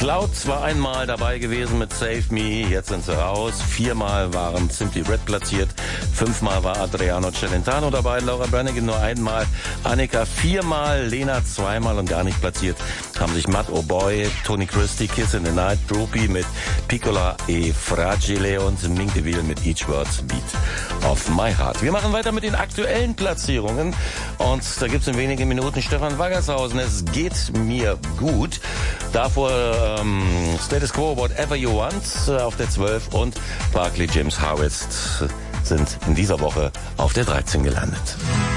Clouds war einmal dabei gewesen mit Save Me, jetzt sind sie raus. 4-mal waren Simply Red platziert, 5-mal war Adriano Celentano dabei, Laura Branigan nur einmal, Annika 4-mal, Lena 2-mal und gar nicht platziert haben sich Matt O'Boy, Tony Christie, Kiss in the Night, Droopy mit Piccola e Fragile und Mink DeVille mit Each Word's Beat of My Heart. Wir machen weiter mit den aktuellen Platzierungen und da gibt's in wenigen Minuten Stefan Waggershausen. Es geht mir gut. Davor Status Quo, Whatever You Want auf der 12 und Barclay James Harvest sind in dieser Woche auf der 13 gelandet.